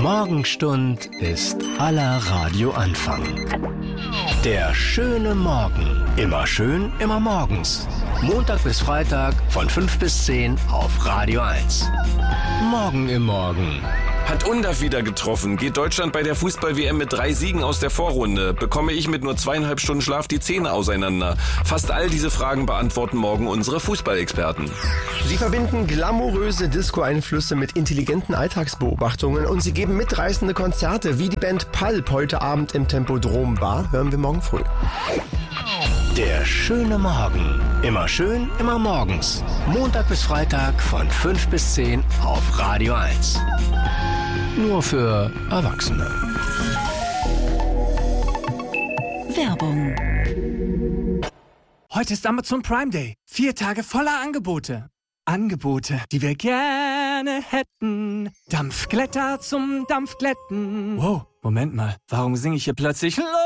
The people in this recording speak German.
Morgenstund ist aller Radioanfang. Der schöne Morgen. Immer schön, immer morgens. Montag bis Freitag von 5 bis 10 auf Radio 1. Morgen im Morgen. Hat Undav wieder getroffen? Geht Deutschland bei der Fußball-WM mit 3 Siegen aus der Vorrunde? Bekomme ich mit nur 2,5 Stunden Schlaf die Zähne auseinander? Fast all diese Fragen beantworten morgen unsere Fußballexperten. Sie verbinden glamouröse Disco-Einflüsse mit intelligenten Alltagsbeobachtungen und sie geben mitreißende Konzerte wie die Band Pulp heute Abend im Tempodrom Bar. Hören wir morgen früh. Der schöne Morgen. Immer schön, immer morgens. Montag bis Freitag von 5 bis 10 auf Radio 1. Nur für Erwachsene. Werbung. Heute ist Amazon Prime Day. 4 Tage voller Angebote. Angebote, die wir gerne hätten. Dampfglätter zum Dampfglätten. Wow, Moment mal. Warum singe ich hier plötzlich